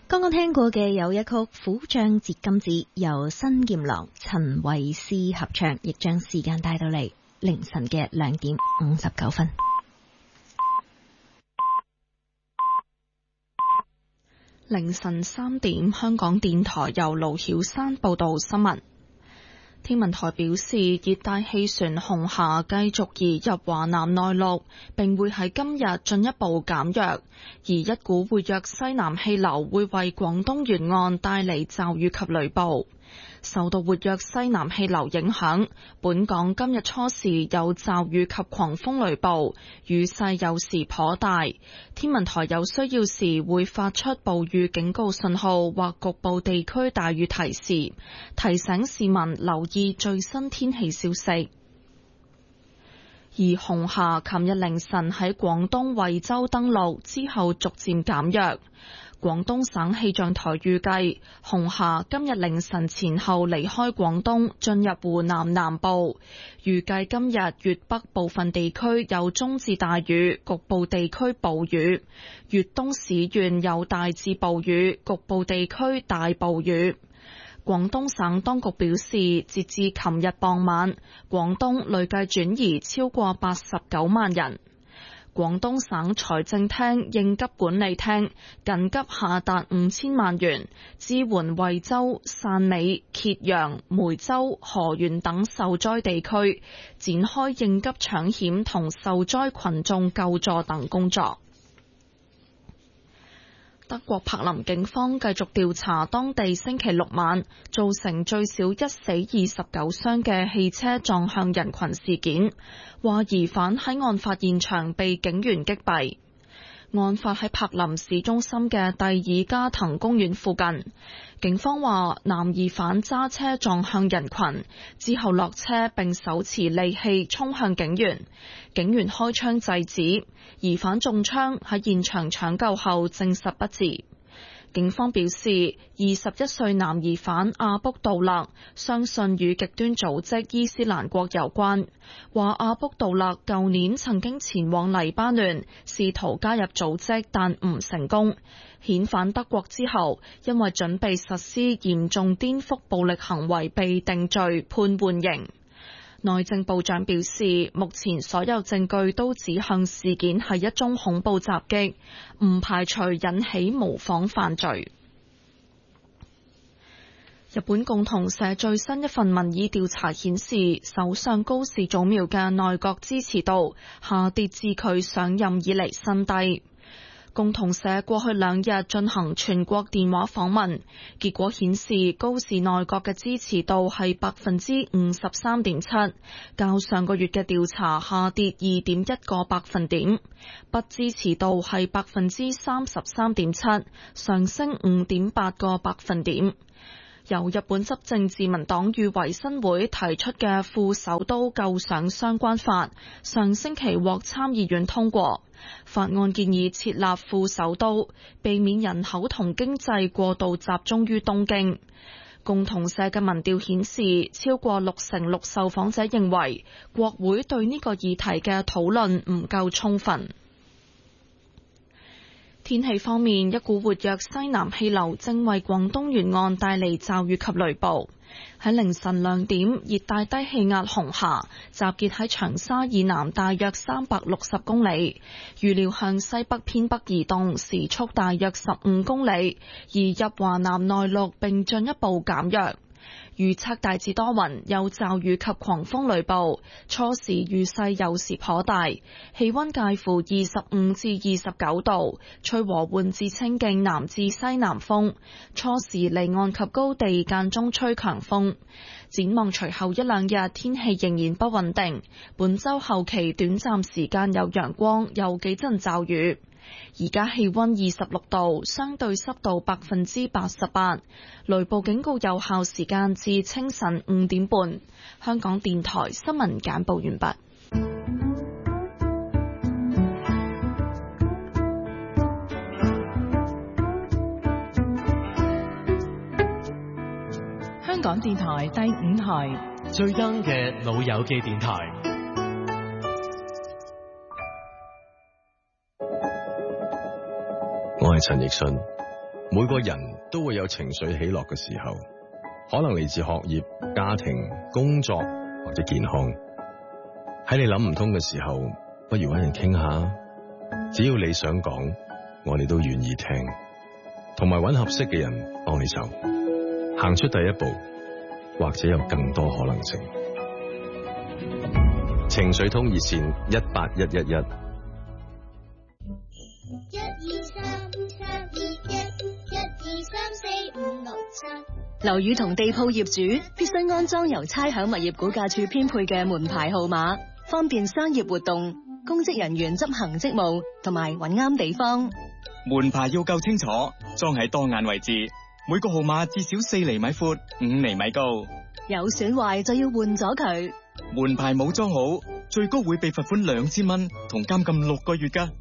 剛剛聽過嘅有一曲《虎將折金子》，由新劍郎陳慧思合唱，亦將時間帶到嚟凌晨嘅2:59。 凌晨3點，香港電台由盧曉山報道新聞。天文台表示，熱帶氣旋紅霞繼續移入華南內陸，並會喺今日進一步減弱，而一股活躍西南氣流會為廣東沿岸帶嚟驟雨及雷暴。受到活躍西南氣流影響，本港今日初時有驟雨及狂風雷暴，雨勢有時頗大。天文台有需要時會發出暴雨警告信號或局部地區大雨提示，提醒市民留意最新天氣消息。而紅霞琴日凌晨喺廣東惠州登陸之後逐漸減弱。廣東省氣象台預計，紅霞今日凌晨前後離開廣東，進入湖南南部。預計今日粵北部分地區有中至大雨，局部地區暴雨；粵東市縣有大至暴雨，局部地區大暴雨。廣東省當局表示，截至琴日傍晚，廣東累計轉移超過89萬人。廣東省財政廳應急管理廳緊急下達5000萬元，支援惠州、汕尾、揭陽、梅州、河源等受災地區，展開應急搶險同受災群眾救助等工作。德國柏林警方繼續調查當地星期六晚造成最少1死29傷嘅汽車撞向人群事件，話疑犯喺案發現場被警員擊斃。案發喺柏林市中心嘅蒂爾加滕公園附近，警方話男疑犯揸車撞向人群之後落車並手持利器衝向警員，警員開槍制止，疑犯中槍喺現場搶救後證實不治。警方表示，21歲男疑犯阿卜杜勒相信與極端組織伊斯蘭國有關，話阿卜杜勒舊年曾經前往黎巴嫩試圖加入組織，但唔成功。遣返德國之後，因為準備實施嚴重顛覆暴力行為被定罪判緩刑。內政部長表示，目前所有證據都指向事件係一宗恐怖襲擊，唔排除引起模仿犯罪。日本共同社最新一份民意調查顯示，首相高市早苗嘅內閣支持度下跌至佢上任以嚟新低。共同社過去2日進行全國電話訪問，結果顯示高市內閣嘅支持度係 53.7%， 較上個月嘅調查下跌 2.1個百分點，不支持度係 33.7%， 上升 5.8個百分點。由日本執政自民黨與維新會提出嘅副首都構想相關法，上星期獲參議院通過。法案建議設立副首都，避免人口同經濟過度集中於東京。共同社嘅民調顯示，超過66%受訪者認為國會對呢個議題嘅討論唔夠充分。天氣方面，一股活躍西南氣流正為廣東沿岸帶嚟驟雨及雷暴。喺凌晨2點，熱帶低氣壓紅霞集結喺長沙以南大約360公里，預料向西北偏北移動，時速大約15公里，移入華南內陸並進一步減弱。預測大致多雲，有驟雨及狂風雷暴，初時雨勢有時頗大，氣溫介乎25至29度，吹和緩至清勁南至西南風，初時離岸及高地間中吹強風。展望隨後1-2日天氣仍然不穩定，本週後期短暫時間有陽光，有幾陣驟雨。而家氣溫26度，相對濕度88%，雷暴警告有效時間至清晨5點半。香港電台新聞簡報完畢。 香港電台第5台最 young 嘅老友記電台。 我係陳奕迅， 每個人都會有情緒起落嘅時候，可能嚟自學業、家庭、工作或者健康。喺你諗唔通嘅時候，不如揾人傾下。只要你想講，我哋都願意聽，同埋揾合適嘅人幫你手，行出第一步，或者有更多可能性。情緒通熱線18111。 樓宇同地鋪業主必須安裝由差餉物業估價署編配嘅門牌號碼，方便商業活動、公職人員執行職務同埋揾啱地方。 門牌要夠清楚，裝喺當眼位置，每個號碼至少4厘米闊、5厘米高。 有損壞就要換咗佢。 門牌冇裝好，最高會被罰款2000蚊同監禁6個月㗎。